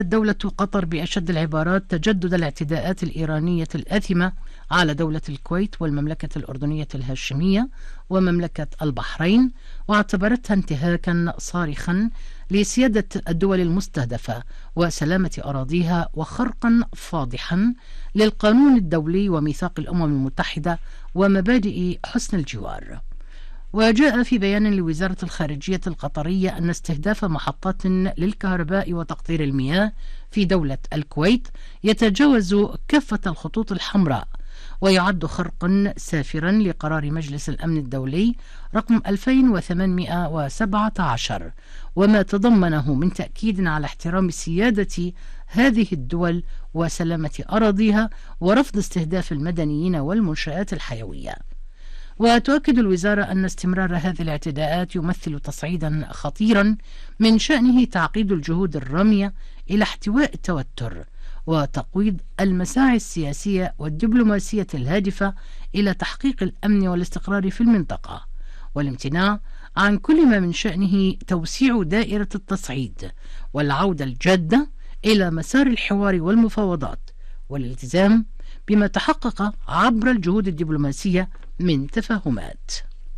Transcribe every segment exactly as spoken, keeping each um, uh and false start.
دولة قطر بأشد العبارات تجدد الاعتداءات الإيرانية الآثمة على دولة الكويت والمملكة الأردنية الهاشمية ومملكة البحرين، واعتبرتها انتهاكا صارخا لسيادة الدول المستهدفة وسلامة أراضيها وخرقا فاضحا للقانون الدولي وميثاق الأمم المتحدة ومبادئ حسن الجوار. وجاء في بيان لوزارة الخارجية القطرية أن استهداف محطات للكهرباء وتقطير المياه في دولة الكويت يتجاوز كافة الخطوط الحمراء ويعد خرقا سافرا لقرار مجلس الأمن الدولي رقم ألفين وثمانمئة وسبعة عشر، وما تضمنه من تأكيد على احترام سيادة هذه الدول وسلامة أراضيها ورفض استهداف المدنيين والمنشآت الحيوية. وتؤكد الوزارة أن استمرار هذه الاعتداءات يمثل تصعيدا خطيرا من شأنه تعقيد الجهود الرامية إلى احتواء التوتر وتقويض المساعي السياسية والدبلوماسية الهادفة إلى تحقيق الأمن والاستقرار في المنطقة، والامتناع عن كل ما من شأنه توسيع دائرة التصعيد والعودة الجادة إلى مسار الحوار والمفاوضات والالتزام بما تحقق عبر الجهود الدبلوماسية من تفاهمات.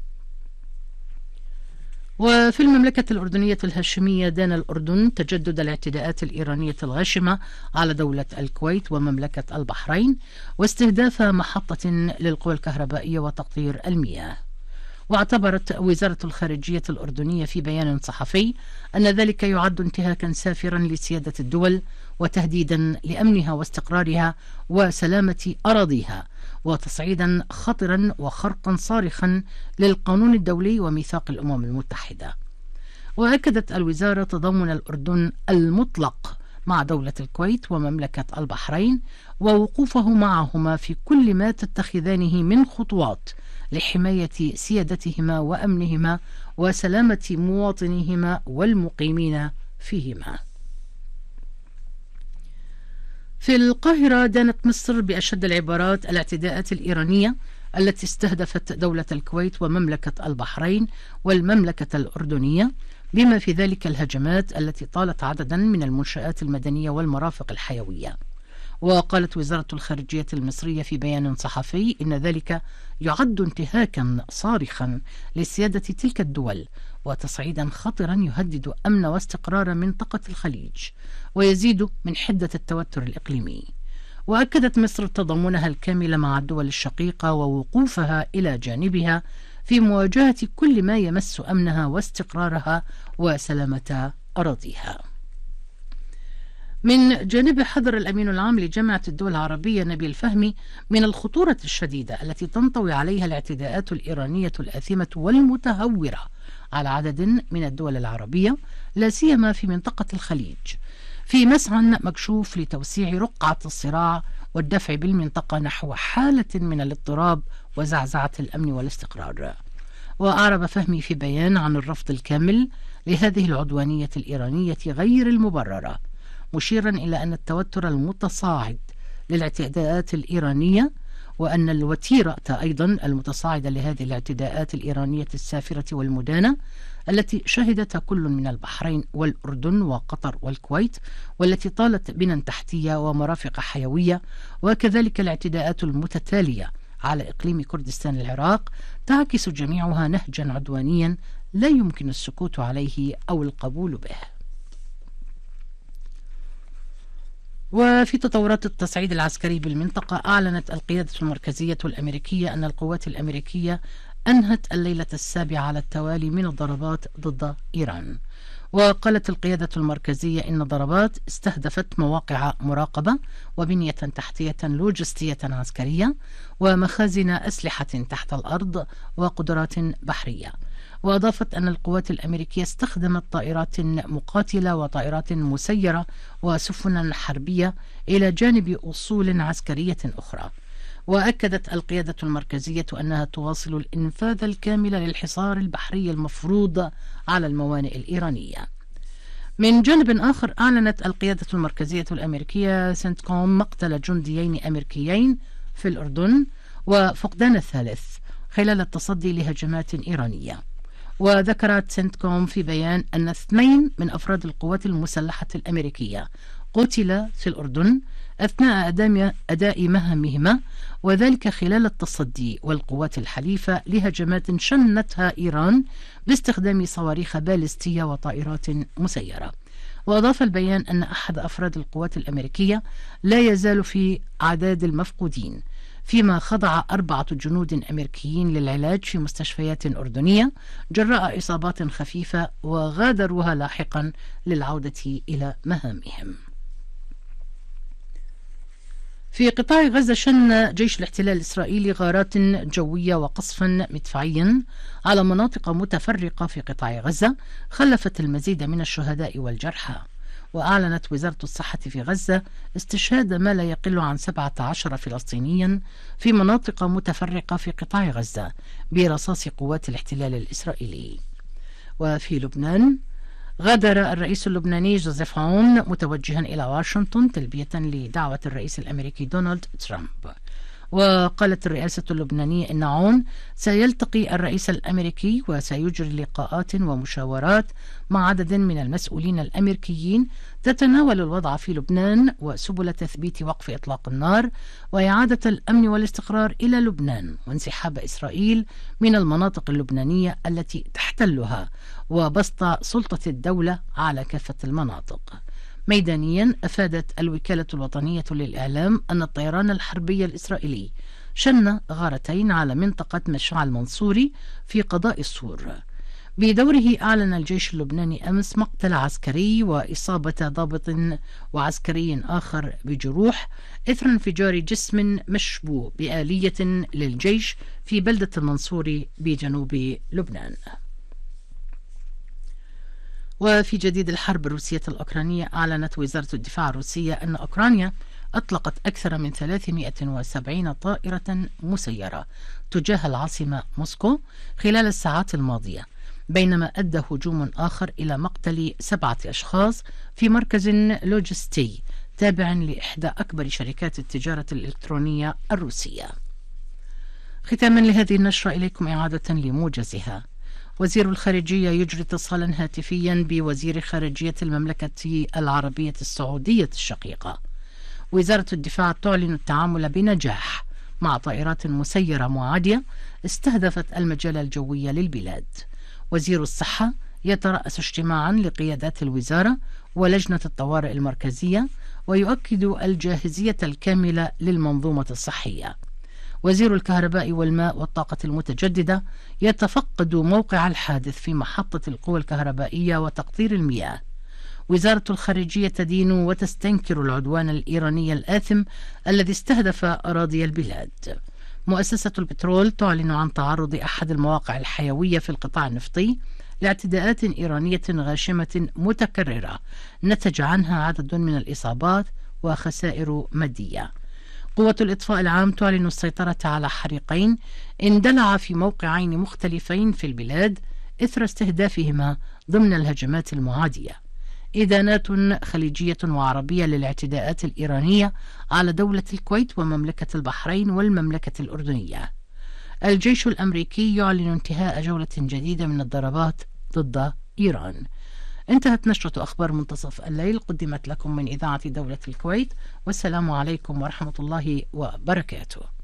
وفي المملكة الأردنية الهاشمية دان الأردن تجدد الاعتداءات الإيرانية الغاشمة على دولة الكويت ومملكة البحرين واستهداف محطة للقوى الكهربائية وتقطير المياه. واعتبرت وزارة الخارجية الأردنية في بيان صحفي أن ذلك يعد انتهاكا سافرا لسيادة الدول وتهديدا لأمنها واستقرارها وسلامة أراضيها وتصعيدا خطرا وخرقا صارخا للقانون الدولي وميثاق الأمم المتحدة. وأكدت الوزارة تضامن الأردن المطلق مع دولة الكويت ومملكة البحرين ووقوفه معهما في كل ما تتخذانه من خطوات لحماية سيادتهما وأمنهما وسلامة مواطنيهما والمقيمين فيهما. في القاهرة دانت مصر بأشد العبارات الاعتداءات الإيرانية التي استهدفت دولة الكويت ومملكة البحرين والمملكة الأردنية، بما في ذلك الهجمات التي طالت عددا من المنشآت المدنية والمرافق الحيوية. وقالت وزارة الخارجية المصرية في بيان صحفي إن ذلك يعد انتهاكا صارخا لسيادة تلك الدول وتصعيدا خطرا يهدد أمن واستقرار منطقة الخليج ويزيد من حدة التوتر الإقليمي. وأكدت مصر تضامنها الكامل مع الدول الشقيقة ووقوفها إلى جانبها في مواجهة كل ما يمس أمنها واستقرارها وسلامة أراضيها. من جانب حذر الأمين العام لجامعة الدول العربية نبيل فهمي من الخطورة الشديدة التي تنطوي عليها الاعتداءات الإيرانية الآثمة والمتهورة على عدد من الدول العربية لا سيما في منطقة الخليج، في مسعى مكشوف لتوسيع رقعة الصراع والدفع بالمنطقة نحو حالة من الاضطراب وزعزعة الأمن والاستقرار. وأعرب فهمي في بيان عن الرفض الكامل لهذه العدوانية الإيرانية غير المبررة، مشيرا إلى أن التوتر المتصاعد للاعتداءات الإيرانية وأن الوتيرة أيضا المتصاعدة لهذه الاعتداءات الإيرانية السافرة والمدانة التي شهدتها كل من البحرين والأردن وقطر والكويت، والتي طالت بنا تحتية ومرافق حيوية، وكذلك الاعتداءات المتتالية على إقليم كردستان العراق، تعكس جميعها نهجا عدوانيا لا يمكن السكوت عليه أو القبول به. وفي تطورات التصعيد العسكري بالمنطقة، أعلنت القيادة المركزية الأمريكية أن القوات الأمريكية أنهت الليلة السابعة على التوالي من الضربات ضد إيران. وقالت القيادة المركزية إن ضربات استهدفت مواقع مراقبة وبنية تحتية لوجستية عسكرية ومخازن أسلحة تحت الأرض وقدرات بحرية. وأضافت أن القوات الأمريكية استخدمت طائرات مقاتلة وطائرات مسيرة وسفنا حربية إلى جانب أصول عسكرية أخرى. وأكدت القيادة المركزية أنها تواصل الإنفاذ الكامل للحصار البحري المفروض على الموانئ الإيرانية. من جانب آخر، أعلنت القيادة المركزية الأمريكية سنتكوم مقتل جنديين أمريكيين في الأردن وفقدان الثالث خلال التصدي لهجمات إيرانية. وذكرت سنتكوم في بيان أن اثنين من أفراد القوات المسلحة الأمريكية قتل في الأردن أثناء أداء مهامهما، وذلك خلال التصدي والقوات الحليفة لهجمات شنتها إيران باستخدام صواريخ باليستية وطائرات مسيرة. وأضاف البيان أن أحد أفراد القوات الأمريكية لا يزال في أعداد المفقودين، فيما خضع أربعة جنود أمريكيين للعلاج في مستشفيات أردنية جراء إصابات خفيفة، وغادروها لاحقا للعودة إلى مهامهم. في قطاع غزة شن جيش الاحتلال الإسرائيلي غارات جوية وقصفا مدفعيا على مناطق متفرقة في قطاع غزة خلفت المزيد من الشهداء والجرحى. وأعلنت وزارة الصحة في غزة استشهاد ما لا يقل عن سبعة عشر فلسطينيا في مناطق متفرقة في قطاع غزة برصاص قوات الاحتلال الإسرائيلي. وفي لبنان غادر الرئيس اللبناني جوزيف عون متوجها إلى واشنطن تلبية لدعوة الرئيس الأمريكي دونالد ترامب. وقالت الرئاسة اللبنانية إن عون سيلتقي الرئيس الأمريكي وسيجري لقاءات ومشاورات مع عدد من المسؤولين الأمريكيين تتناول الوضع في لبنان وسبل تثبيت وقف إطلاق النار وإعادة الأمن والاستقرار إلى لبنان، وانسحاب إسرائيل من المناطق اللبنانية التي تحتلها، وبسط سلطة الدولة على كافة المناطق. ميدانيا أفادت الوكالة الوطنية للإعلام أن الطيران الحربي الإسرائيلي شن غارتين على منطقة مشعل المنصوري في قضاء السور. بدوره أعلن الجيش اللبناني أمس مقتل عسكري وإصابة ضابط وعسكري آخر بجروح إثر انفجار جسم مشبوه بآلية للجيش في بلدة المنصوري بجنوب لبنان. وفي جديد الحرب الروسية الأوكرانية، أعلنت وزارة الدفاع الروسية أن أوكرانيا أطلقت أكثر من ثلاثمائة وسبعين طائرة مسيرة تجاه العاصمة موسكو خلال الساعات الماضية، بينما أدى هجوم آخر إلى مقتل سبعة أشخاص في مركز لوجستي تابع لإحدى أكبر شركات التجارة الإلكترونية الروسية. ختاما لهذه النشرة إليكم إعادة لموجزها. وزير الخارجية يجري اتصالا هاتفيا بوزير خارجية المملكة العربية السعودية الشقيقة. وزارة الدفاع تعلن التعامل بنجاح مع طائرات مسيرة معادية استهدفت المجال الجوي للبلاد. وزير الصحة يترأس اجتماعا لقيادات الوزارة ولجنة الطوارئ المركزية ويؤكد الجاهزية الكاملة للمنظومة الصحية. وزير الكهرباء والماء والطاقة المتجددة يتفقد موقع الحادث في محطة القوى الكهربائية وتقطير المياه. وزارة الخارجية تدين وتستنكر العدوان الإيراني الآثم الذي استهدف أراضي البلاد. مؤسسة البترول تعلن عن تعرض أحد المواقع الحيوية في القطاع النفطي لاعتداءات إيرانية غاشمة متكررة نتج عنها عدد من الإصابات وخسائر مادية. قوة الإطفاء العام تعلن السيطرة على حريقين اندلع في موقعين مختلفين في البلاد إثر استهدافهما ضمن الهجمات المعادية. إدانات خليجية وعربية للاعتداءات الإيرانية على دولة الكويت ومملكة البحرين والمملكة الأردنية. الجيش الأمريكي يعلن انتهاء جولة جديدة من الضربات ضد إيران. انتهت نشرة أخبار منتصف الليل، قدمت لكم من إذاعة دولة الكويت، والسلام عليكم ورحمة الله وبركاته.